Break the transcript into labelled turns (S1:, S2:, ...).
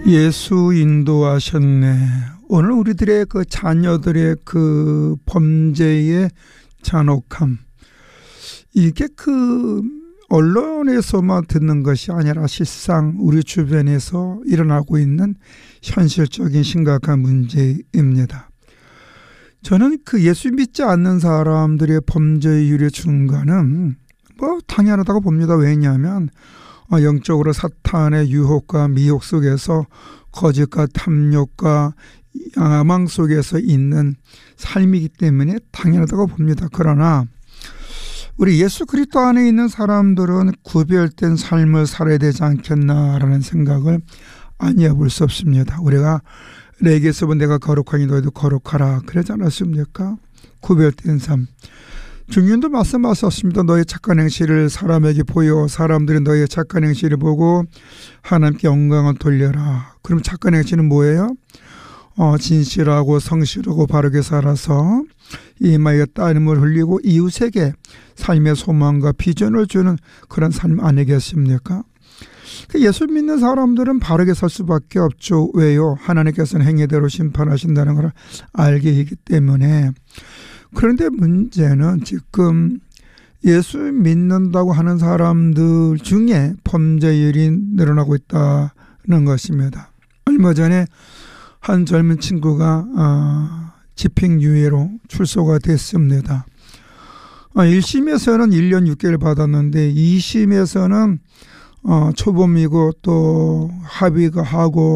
S1: 예수 인도하셨네. 오늘 우리들의 그 자녀들의 그 범죄의 잔혹함, 이게 그 언론에서만 듣는 것이 아니라 실상 우리 주변에서 일어나고 있는 현실적인 심각한 문제입니다. 저는 그 예수 믿지 않는 사람들의 범죄율의 증가는 당연하다고 봅니다. 왜냐하면 영적으로 사탄의 유혹과 미혹 속에서 거짓과 탐욕과 야망 속에서 있는 삶이기 때문에 당연하다고 봅니다. 그러나 우리 예수 그리스도 안에 있는 사람들은 구별된 삶을 살아야 되지 않겠나라는 생각을 안 해볼 수 없습니다. 우리가 레위기에서 내가 거룩하니 너희도 거룩하라 그러지 않았습니까? 구별된 삶. 증인도 말씀하셨습니다. 너의 착한 행실을 사람에게 보여 사람들이 너의 착한 행실을 보고 하나님께 영광을 돌려라. 그럼 착한 행실은 뭐예요? 진실하고 성실하고 바르게 살아서 이마에 땀을 흘리고 이웃에게 삶의 소망과 비전을 주는 그런 삶 아니겠습니까? 예수 믿는 사람들은 바르게 살 수밖에 없죠. 왜요? 하나님께서는 행위대로 심판하신다는 걸 알게 있기 때문에. 그런데 문제는 지금 예수 믿는다고 하는 사람들 중에 범죄율이 늘어나고 있다는 것입니다. 얼마 전에 한 젊은 친구가 집행유예로 출소가 됐습니다. 1심에서는 1년 6개월 받았는데 2심에서는 초범이고 또 합의가 하고